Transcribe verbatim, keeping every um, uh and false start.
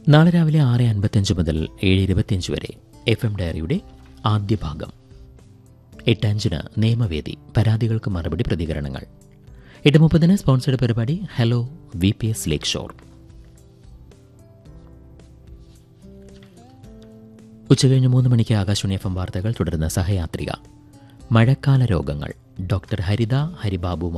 നാളെ രാവിലെ ആറ് അൻപത്തഞ്ച് മുതൽ ഏഴ് ഇരുപത്തിയഞ്ച് വരെ എഫ് എം ഡയറിയുടെ ആദ്യ ഭാഗം. എട്ടഞ്ചിന് നിയമവേദി, പരാതികൾക്ക് മറുപടി, പ്രതികരണങ്ങൾ. എട്ട് മുപ്പതിന് സ്പോൺസേഡ് പരിപാടി ഹലോ വി പി എസ് ലേക്ക് ഷോർ. ഉച്ചകഴിഞ്ഞ് മൂന്ന് മണിക്ക് ആകാശവാണി എഫ് എം വാർത്തകൾ. തുടർന്ന് സഹയാത്രിക, മഴക്കാല രോഗങ്ങൾ, ഡോക്ടർ ഹരിത ഹരിബാബു